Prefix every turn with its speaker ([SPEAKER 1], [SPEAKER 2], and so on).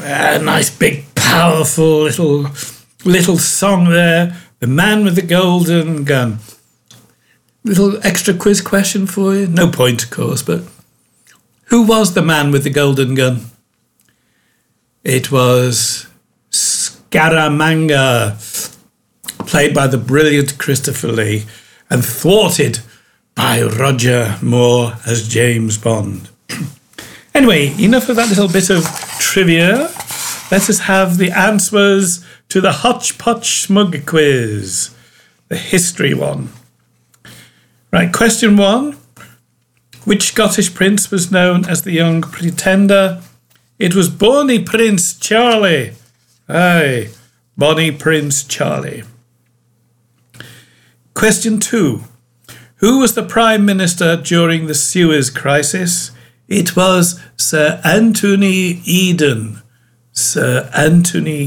[SPEAKER 1] A nice, big, powerful little song there. The Man with the Golden Gun. Little extra quiz question for you. No point, of course, but who was the man with the golden gun? It was Scaramanga, played by the brilliant Christopher Lee and thwarted by Roger Moore as James Bond. Anyway, enough of that little bit of trivia. Let us have the answers to the Hotchpotch Smug quiz, the history one. Right, question 1. Which Scottish prince was known as the Young Pretender? It was Bonnie Prince Charlie. Aye, Bonnie Prince Charlie. Question 2. Who was the Prime Minister during the Suez Crisis? It was Sir Anthony Eden. Sir Anthony